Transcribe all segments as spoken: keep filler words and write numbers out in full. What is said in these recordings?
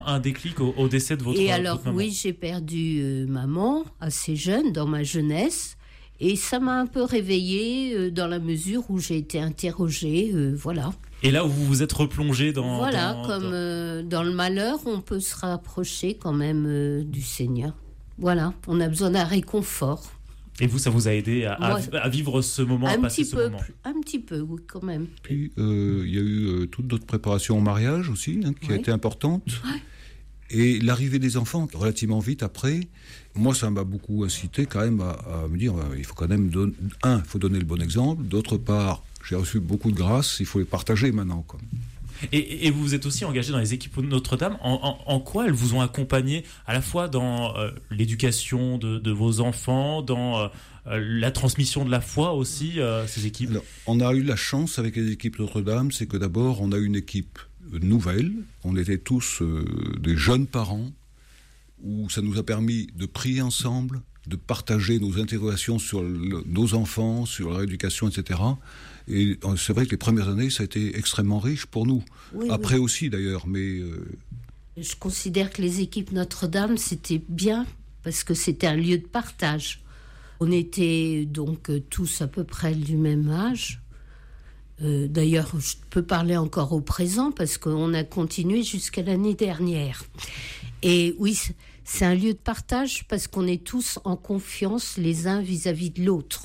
Un déclic au, au décès de votre, Et alors, votre maman. oui, j'ai perdu euh, maman assez jeune, dans ma jeunesse. Et ça m'a un peu réveillée euh, dans la mesure où j'ai été interrogée, euh, voilà. Et là où vous vous êtes replongé dans... Voilà, dans, comme dans... Euh, dans le malheur, on peut se rapprocher quand même euh, du Seigneur. Voilà, on a besoin d'un réconfort. Et vous, ça vous a aidé à, Moi, à, à vivre ce moment, à un passer petit ce peu, moment. Un petit peu, oui, quand même. Puis, euh, il y a eu euh, toute notre préparation au mariage aussi, hein, qui Oui. a été importante. Ouais. Et l'arrivée des enfants, relativement vite après, moi, ça m'a beaucoup incité quand même à, à me dire, euh, il faut quand même, donner, un, il faut donner le bon exemple. D'autre part, j'ai reçu beaucoup de grâce, il faut les partager maintenant, quoi. Et, et vous vous êtes aussi engagé dans les équipes de Notre-Dame. En, en, en quoi elles vous ont accompagné à la fois dans euh, l'éducation de, de vos enfants, dans euh, la transmission de la foi aussi, euh, ces équipes? Alors, on a eu la chance avec les équipes Notre-Dame, c'est que d'abord, on a une équipe nouvelle. On était tous euh, des jeunes parents, où ça nous a permis de prier ensemble, de partager nos interrogations sur le, nos enfants, sur leur éducation, et cetera. Et c'est vrai que les premières années, ça a été extrêmement riche pour nous. Oui, Après oui. aussi, d'ailleurs, mais... Euh... Je considère que les équipes Notre-Dame, c'était bien, parce que c'était un lieu de partage. On était donc tous à peu près du même âge. Euh, d'ailleurs, je peux parler encore au présent, parce qu'on a continué jusqu'à l'année dernière. Et oui, c'est un lieu de partage, parce qu'on est tous en confiance les uns vis-à-vis de l'autre.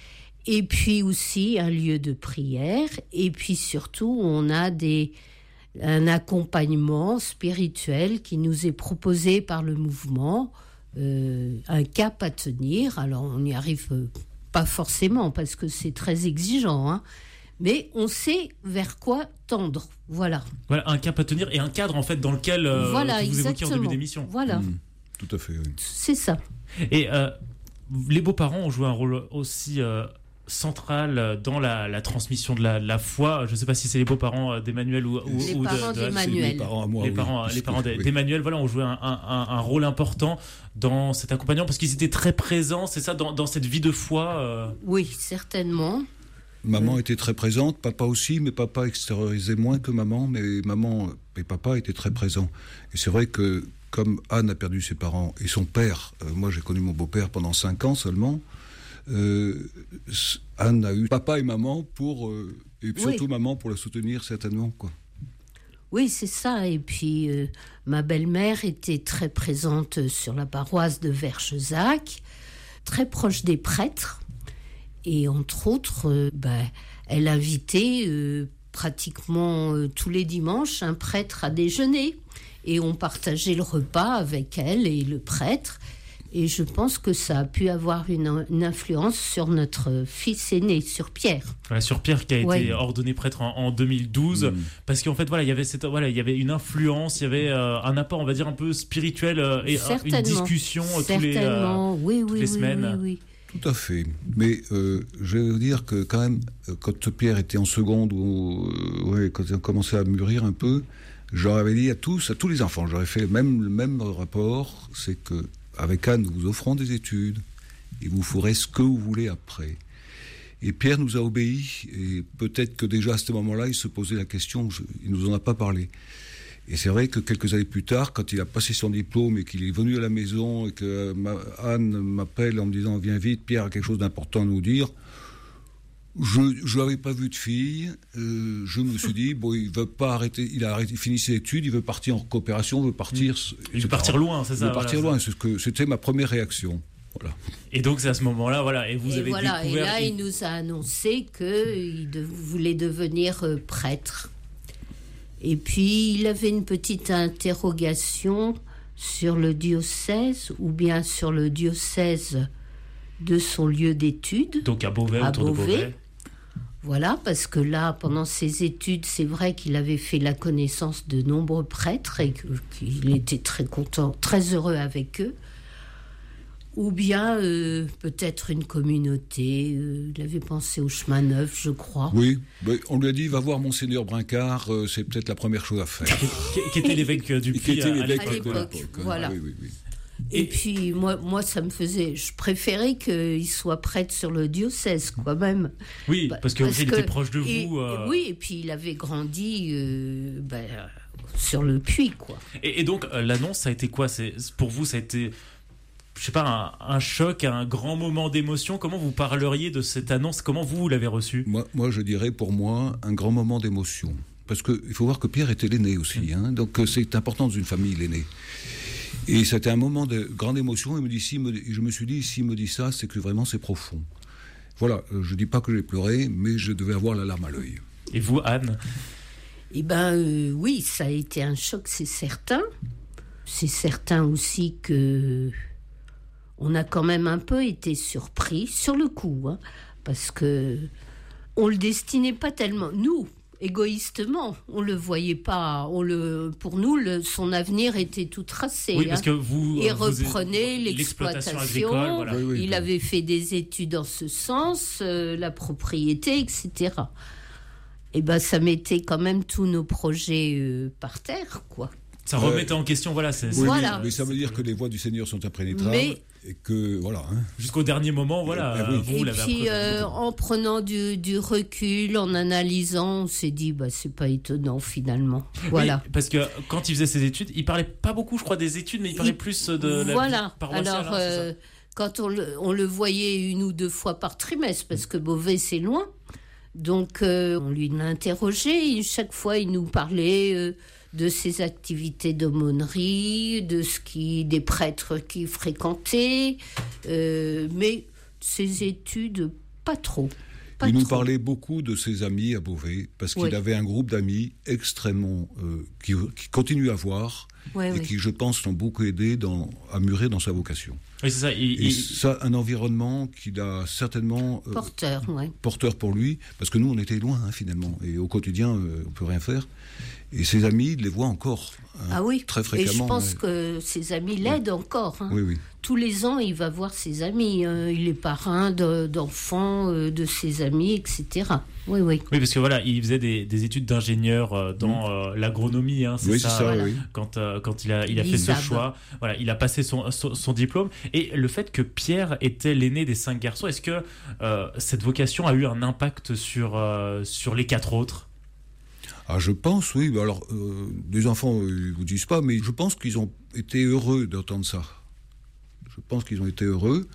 Et puis aussi un lieu de prière, et puis surtout on a des, un accompagnement spirituel qui nous est proposé par le mouvement, euh, un cap à tenir. Alors on n'y arrive pas forcément parce que c'est très exigeant, hein, mais on sait vers quoi tendre, voilà. Voilà, un cap à tenir et un cadre en fait dans lequel euh, voilà, que vous exactement. évoquiez en début d'émission. Voilà, Mmh, tout à fait, oui. C'est ça. Et euh, les beaux-parents ont joué un rôle aussi... Euh, centrale dans la, la transmission de la, la foi. Je ne sais pas si c'est les beaux-parents d'Emmanuel ou, ou, les ou parents de, de d'Emmanuel. Les parents à moi, les oui. parents, les parents Oui. d'Emmanuel, voilà, ont joué un, un, un rôle important dans cet accompagnement parce qu'ils étaient très présents, c'est ça, dans, dans cette vie de foi. Euh... Oui, certainement. Maman était très présente, papa aussi, mais papa extériorisait moins que maman, mais maman et papa étaient très présents. Et c'est vrai que comme Anne a perdu ses parents et son père, euh, moi j'ai connu mon beau-père pendant cinq ans seulement, Euh, Anne a eu papa et maman pour euh, et surtout oui. maman pour la soutenir certainement, quoi. Oui, c'est ça. Et puis euh, ma belle-mère était très présente sur la paroisse de Verchezac, très proche des prêtres, et entre autres, euh, ben, elle invitait euh, pratiquement euh, tous les dimanches un prêtre à déjeuner, et on partageait le repas avec elle et le prêtre. Et je pense que ça a pu avoir une, une influence sur notre fils aîné, sur Pierre. Voilà, sur Pierre qui a été ouais. ordonné prêtre en, en deux mille douze, mmh. parce qu'en fait voilà, il y avait cette, voilà, il y avait une influence, il y avait euh, un apport, on va dire un peu spirituel euh, et euh, une discussion euh, tous les, euh, oui, toutes oui, les oui, semaines. Oui, oui. Tout à fait. Mais euh, je vais vous dire que quand même, quand Pierre était en seconde ou euh, ouais, quand il a commencé à mûrir un peu, j'aurais dit à tous, à tous les enfants, j'aurais fait même le même rapport, c'est que avec Anne, nous vous offrons des études et vous ferez ce que vous voulez après. Et Pierre nous a obéi, et peut-être que déjà à ce moment-là, il se posait la question, je, il ne nous en a pas parlé. Et c'est vrai que quelques années plus tard, quand il a passé son diplôme et qu'il est venu à la maison et que ma, Anne m'appelle en me disant « Viens vite, Pierre a quelque chose d'important à nous dire », je n'avais pas vu de fille, euh, je me suis dit, bon, il veut pas arrêter, il a arrêté, il finit ses études, il veut partir en coopération, il veut partir... Il veut partir loin, c'est ça. Il veut partir voilà, loin, c'est ce que, c'était ma première réaction. Voilà. Et donc c'est à ce moment-là, voilà, et vous et avez voilà, découvert... Et là, il nous a annoncé qu'il de, voulait devenir euh, prêtre. Et puis, il avait une petite interrogation sur le diocèse, ou bien sur le diocèse de son lieu d'études. Donc à Beauvais, à autour Beauvais. de Beauvais. Voilà, parce que là, pendant ses études, c'est vrai qu'il avait fait la connaissance de nombreux prêtres et que, qu'il était très content, très heureux avec eux. Ou bien euh, peut-être une communauté. Euh, il avait pensé au chemin neuf, je crois. Oui, mais on lui a dit, va voir Monseigneur Brincard, euh, c'est peut-être la première chose à faire. qui, qui était l'évêque du Puy à, à l'époque. l'époque voilà. Oui, oui, oui. Et, et puis, moi, moi, ça me faisait... Je préférais qu'il soit prêtre sur le diocèse, quand même. Oui, parce, parce qu'il était proche de et, vous. Euh... Oui, et puis il avait grandi... Euh, ben, sur le puits, quoi. Et, et donc, euh, l'annonce, ça a été quoi? C'est, pour vous, ça a été, je sais pas, un, un choc, un grand moment d'émotion. Comment vous parleriez de cette annonce? Comment vous, vous l'avez reçue? Moi, moi, je dirais pour moi un grand moment d'émotion. Parce qu'il faut voir que Pierre était l'aîné aussi. Mmh. Hein, donc c'est important dans une famille, l'aîné. Et c'était un moment de grande émotion. Il me dit, si me, je me suis dit, s'il me dit ça, c'est que vraiment c'est profond. Voilà, je ne dis pas que j'ai pleuré, mais je devais avoir la larme à l'œil. Et vous, Anne? Eh bien, euh, oui, ça a été un choc, c'est certain. C'est certain aussi que on a quand même un peu été surpris sur le coup, hein, parce que on le destinait pas tellement. Nous, égoïstement, on le voyait pas. On le, pour nous, le, son avenir était tout tracé. Oui, parce que vous, il vous reprenait êtes, l'exploitation. agricole, voilà. Oui, oui, il oui. avait fait des études en ce sens, euh, la propriété, et cetera. Et ben, ça mettait quand même tous nos projets euh, par terre, quoi. Ça remettait en question, voilà. C'est, oui, voilà. Mais, mais ça veut dire que les voies du Seigneur sont impénétrables. Mais... Et que, voilà. Hein. Jusqu'au dernier moment, voilà. Et, oui. Vous et l'avez puis, euh, en prenant du, du recul, en analysant, on s'est dit, bah, c'est pas étonnant, finalement. Voilà. Oui, parce que quand il faisait ses études, il parlait pas beaucoup, je crois, des études, mais il parlait il... plus de la voilà. vie paroissiale. Alors, hein, euh, quand on le, on le voyait une ou deux fois par trimestre, parce que Beauvais, c'est loin. Donc, euh, on lui l'a interrogé. Et chaque fois, il nous parlait euh, de ses activités d'aumônerie, de ce qui, des prêtres qu'il fréquentait, euh, mais ses études, pas trop. Pas il trop. nous parlait beaucoup de ses amis à Beauvais, parce qu'il oui. avait un groupe d'amis extrêmement... Euh, qui, qui continue à voir, oui, et oui. qui, je pense, l'ont beaucoup aidé dans, à mûrir dans sa vocation. Oui, c'est ça. Il, et il... ça, un environnement qui a certainement... Euh, porteur, oui. Porteur pour lui, parce que nous, on était loin, hein, finalement. Et au quotidien, euh, on ne peut rien faire. Et ses amis, il les voit encore, hein, ah oui. très fréquemment. Et je pense ouais. que ses amis l'aident oui. encore. Hein. Oui, oui. Tous les ans, il va voir ses amis. Hein. Il est parrain de, d'enfants, euh, de ses amis, et cetera. Oui, oui. Oui, parce que voilà, il faisait des, des études d'ingénieur euh, dans mmh. euh, l'agronomie, hein, c'est oui, ça, c'est ça voilà. oui. quand, euh, quand il a, il a fait ce choix. Voilà, il a passé son, son, son diplôme. Et le fait que Pierre était l'aîné des cinq garçons, est-ce que euh, cette vocation a eu un impact sur, euh, sur les quatre autres? Ah, je pense, oui. Alors, euh, les enfants, ils ne vous disent pas, mais je pense qu'ils ont été heureux d'entendre ça. Je pense qu'ils ont été heureux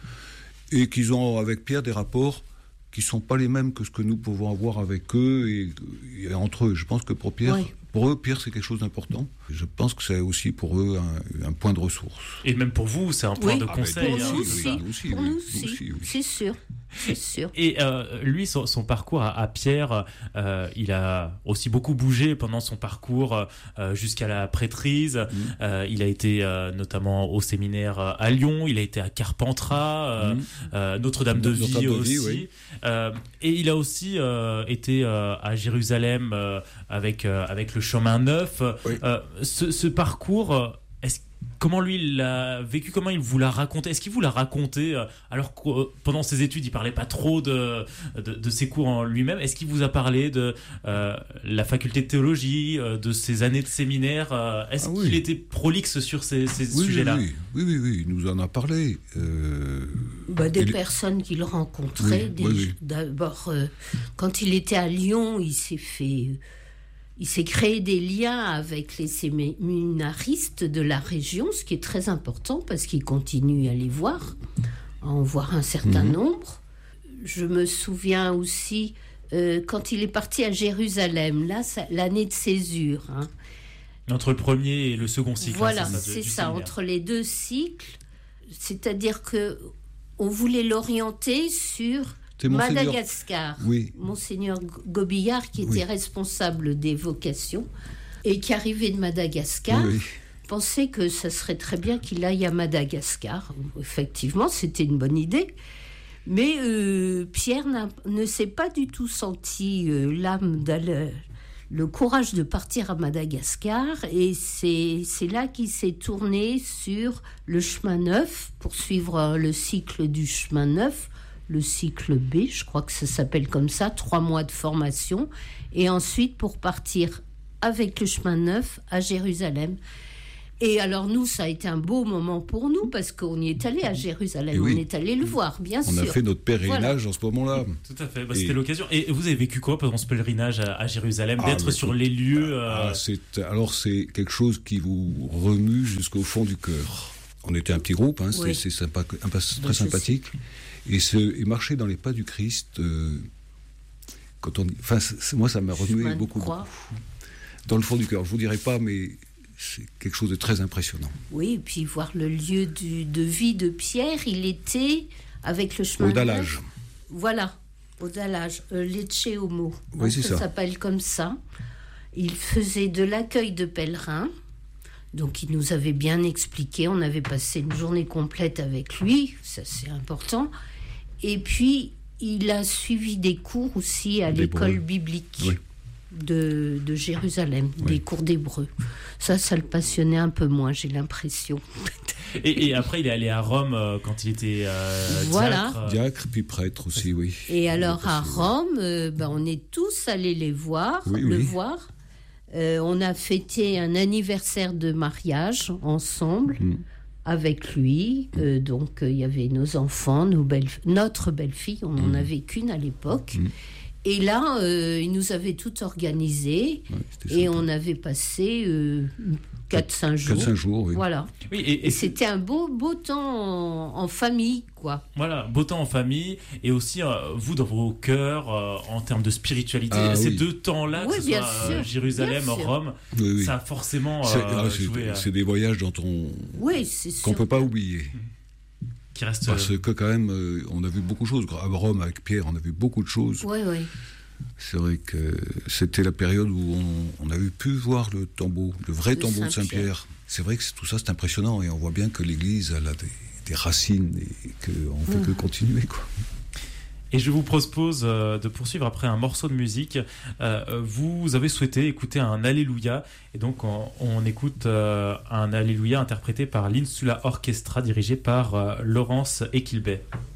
et qu'ils ont, avec Pierre, des rapports qui ne sont pas les mêmes que ce que nous pouvons avoir avec eux et, et entre eux. Je pense que pour Pierre, oui. pour eux, Pierre, c'est quelque chose d'important. Je pense que c'est aussi pour eux un, un point de ressource. Et même pour vous, c'est un point oui. de ah, conseil. Pour hein, nous aussi, oui, aussi, pour oui, nous aussi, aussi, oui. c'est sûr. C'est sûr. Et euh, lui, son, son parcours à, à Pierre, euh, il a aussi beaucoup bougé pendant son parcours euh, jusqu'à la prêtrise. Mmh. Euh, il a été euh, notamment au séminaire à Lyon, il a été à Carpentras, euh, mmh. euh, Notre-Dame de Vie Notre-Dame aussi. de Vie, oui. euh, et il a aussi euh, été euh, à Jérusalem euh, avec, euh, avec le chemin neuf. Oui. Euh, ce, ce parcours, est-ce Comment lui il l'a vécu, comment il vous l'a raconté? Est-ce qu'il vous l'a raconté euh, alors que euh, pendant ses études il parlait pas trop de, de, de ses cours en lui-même? Est-ce qu'il vous a parlé de euh, la faculté de théologie, euh, de ses années de séminaire? euh, Est-ce ah, qu'il oui. était prolixe sur ces, ces oui, sujets-là? oui, oui, oui, oui, il nous en a parlé. Euh... Bah, des personnes qu'il rencontrait. Oui, des... oui, oui. D'abord, euh, quand il était à Lyon, il s'est fait... Il s'est créé des liens avec les séminaristes de la région, ce qui est très important parce qu'il continue à les voir, à en voir un certain mmh. nombre. Je me souviens aussi, euh, quand il est parti à Jérusalem, là, ça, l'année de césure. Hein. Entre le premier et le second cycle. Voilà, hein, c'est ça, c'est du ça, séminaire. Entre les deux cycles. C'est-à-dire qu'on voulait l'orienter sur... Madagascar, oui. Monseigneur Gobillard, qui était oui. responsable des vocations et qui arrivait de Madagascar, oui. pensait que ça serait très bien qu'il aille à Madagascar. Effectivement, c'était une bonne idée. Mais euh, Pierre n'a, ne s'est pas du tout senti euh, l'âme, d'aller, le courage de partir à Madagascar. Et c'est, c'est là qu'il s'est tourné sur le chemin neuf, pour suivre le cycle du chemin neuf, le cycle B, je crois que ça s'appelle comme ça, trois mois de formation, et ensuite pour partir avec le chemin neuf à Jérusalem. Et alors nous, ça a été un beau moment pour nous parce qu'on y est allé à Jérusalem, oui. on est allé le voir, bien on sûr. On a fait notre pèlerinage voilà. en ce moment-là. Tout à fait, bah, et... c'était l'occasion. Et vous avez vécu quoi pendant ce pèlerinage à, à Jérusalem, ah, d'être sur écoute, les lieux euh... ah, c'est, Alors c'est quelque chose qui vous remue jusqu'au fond du cœur. On était un petit groupe, hein, oui. c'est, c'est sympa, un, très bah, sympathique. Et, ce, et marcher dans les pas du Christ, euh, quand on, enfin, moi ça m'a remué beaucoup, beaucoup. Dans le fond du cœur, je ne vous dirai pas, mais c'est quelque chose de très impressionnant. Oui, et puis voir le lieu du, de vie de Pierre, il était avec le chemin au Dallage. Voilà, au Dallage, euh, Lecce Homo. Oui, c'est ça. Ça s'appelle comme ça. Il faisait de l'accueil de pèlerins. Donc, il nous avait bien expliqué. On avait passé une journée complète avec lui. Ça, c'est important. Et puis, il a suivi des cours aussi à D'hébreu. l'école biblique. Oui. De, de Jérusalem, oui. des cours d'hébreu. Ça, ça le passionnait un peu moins, j'ai l'impression. Et, et après, il est allé à Rome euh, quand il était euh, voilà. diacre. Diacre, puis prêtre aussi, oui. Et alors, à Rome, euh, ben, on est tous allés les voir, oui, le oui. voir. Euh, on a fêté un anniversaire de mariage ensemble. Mm. Avec lui, euh, donc il euh, y avait nos enfants, nos belles, notre belle-fille, on n'en mmh. avait qu'une à l'époque. Mmh. Et là, euh, il nous avait tout organisé ouais, et on avait passé euh, quatre cinq jours. quatre cinq jours, oui. Voilà. Oui, et, et, et c'était un beau, beau temps en, en famille, quoi. Voilà, beau temps en famille et aussi euh, vous dans vos cœurs euh, en termes de spiritualité. Ah, ces oui. deux temps-là, oui, que ce soit euh, Jérusalem, Rome, oui, oui. ça a forcément c'est, euh, ah, c'est, joué. C'est des voyages dont on oui, c'est qu'on ne peut pas oublier. Qui reste. Parce que quand même, euh, on a vu beaucoup de choses. À Rome, avec Pierre, on a vu beaucoup de choses. Oui, oui. C'est vrai que c'était la période où on, on avait pu voir le tombeau, le vrai de tombeau Saint-Pierre. de Saint-Pierre. C'est vrai que tout ça, c'est impressionnant. Et on voit bien que l'Église, elle a des, des racines et qu'on ne fait mmh. que continuer, quoi. Et je vous propose euh, de poursuivre après un morceau de musique. Euh, vous avez souhaité écouter un Alléluia. Et donc, on, on écoute euh, un Alléluia interprété par l'Insula Orchestra, dirigé par euh, Laurence Equilbet.